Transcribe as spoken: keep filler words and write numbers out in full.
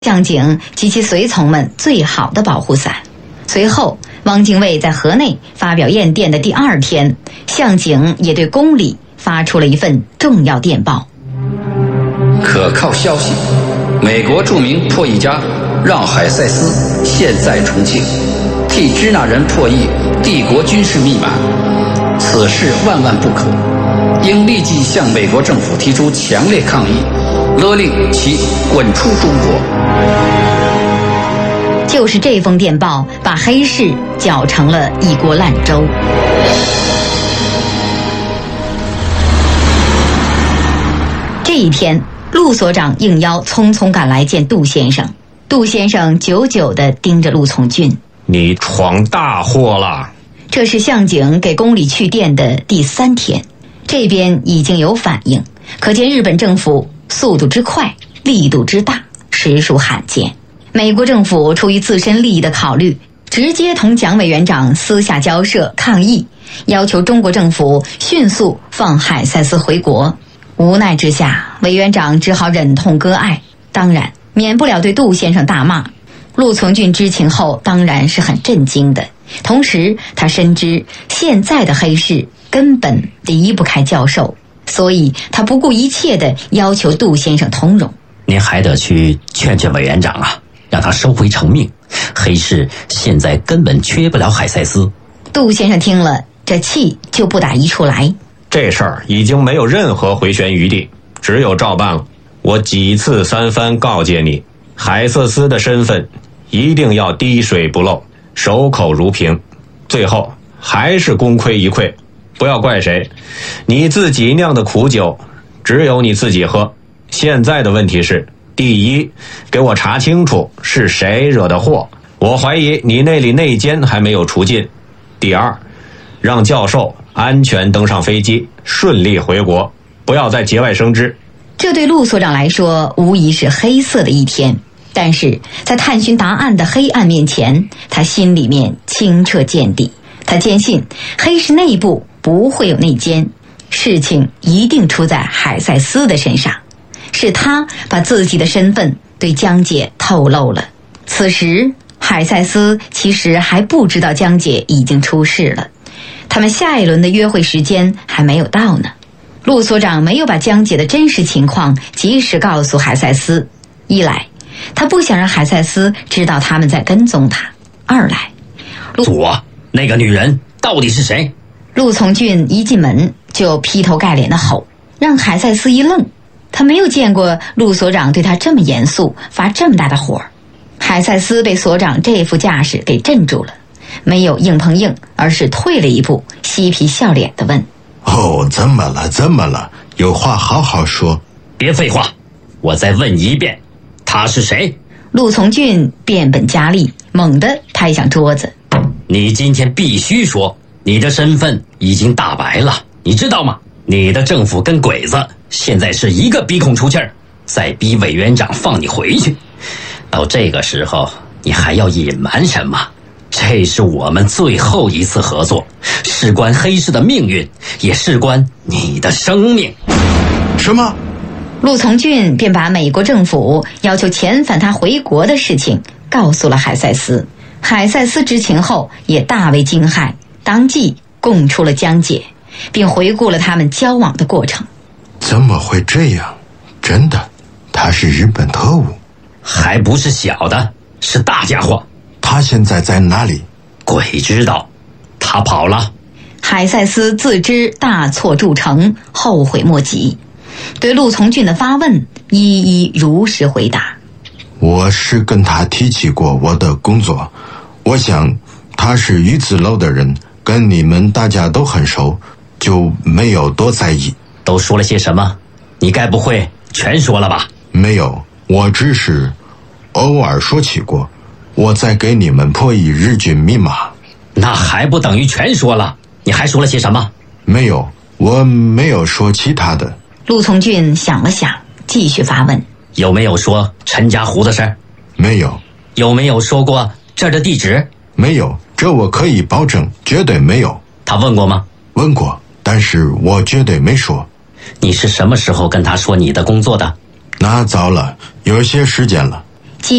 向警及其随从们最好的保护伞。随后，汪精卫在河内发表唁电的第二天，向警也对宫里发出了一份重要电报。 可靠消息：美国著名破译家让海塞斯现在重庆，替支那人破译帝国军事密码，此事万万不可，应立即向美国政府提出强烈抗议，勒令其滚出中国。 就是这封电报把黑市搅成了一锅烂粥。这一天，陆所长应邀匆匆赶来见杜先生。杜先生久久地盯着陆从俊：“ 你闯大祸了。” 这是向警给宫里去电的第三天，这边已经有反应，可见日本政府速度之快，力度之大，实属罕见。美国政府出于自身利益的考虑，直接同蒋委员长私下交涉抗议，要求中国政府迅速放海塞斯回国。无奈之下，委员长只好忍痛割爱，当然免不了对杜先生大骂。陆从俊知情后当然是很震惊的，同时他深知现在的黑市根本离不开教授，所以他不顾一切地要求杜先生通融。 您还得去劝劝委员长啊，让他收回成命，黑市现在根本缺不了海塞斯。 杜先生听了，这气就不打一处来。 这事儿已经没有任何回旋余地，只有照办了。我几次三番告诫你，海瑟斯的身份一定要滴水不漏，守口如瓶。最后还是功亏一篑，不要怪谁，你自己酿的苦酒只有你自己喝。现在的问题是，第一，给我查清楚是谁惹的祸，我怀疑你那里内奸还没有除尽。第二，让教授安全登上飞机，顺利回国，不要再节外生枝。 这对陆所长来说无疑是黑色的一天，但是在探寻答案的黑暗面前，他心里面清澈见底。他坚信黑市内部不会有内奸，事情一定出在海塞斯的身上，是他把自己的身份对江姐透露了。此时海塞斯其实还不知道江姐已经出事了，他们下一轮的约会时间还没有到呢。陆所长没有把江姐的真实情况及时告诉海塞斯，一来他不想让海塞斯知道他们在跟踪他，二来左那个女人到底是谁？ 陆从俊一进门就劈头盖脸的吼，让海塞斯一愣，他没有见过陆所长对他这么严肃，发这么大的火。海塞斯被所长这副架势给镇住了，没有硬碰硬，而是退了一步，嬉皮笑脸地问： 哦，怎么了怎么了？有话好好说。 别废话，我再问一遍，他是谁？ 陆从俊变本加厉，猛地拍向桌子。 你今天必须说，你的身份已经大白了，你知道吗？你的政府跟鬼子现在是一个鼻孔出气儿，再逼委员长放你回去。到这个时候，你还要隐瞒什么？这是我们最后一次合作，事关黑市的命运，也事关你的生命。 什么？ 陆从俊便把美国政府要求遣返他回国的事情告诉了海塞斯。海塞斯知情后也大为惊骇，当即供出了江姐，并回顾了他们交往的过程。 怎么会这样？真的，他是日本特务？ 还不是小的，是大家伙。 他现在在哪里？ 鬼知道，他跑了。 海塞斯自知大错铸成，后悔莫及，对陆从俊的发问一一如实回答。 我是跟他提起过我的工作，我想他是鱼子楼的人，跟你们大家都很熟，就没有多在意。 都说了些什么？你该不会全说了吧？ 没有，我只是偶尔说起过，我在给你们破译日军密码。 那还不等于全说了？你还说了些什么？ 没有，我没有说其他的。 陆从俊想了想，继续发问。 有没有说陈家湖的事儿？ 没有。 有没有说过这儿的地址？ 没有，这我可以保证，绝对没有。 他问过吗？ 问过，但是我绝对没说。 你是什么时候跟他说你的工作的？ 那早了，有些时间了。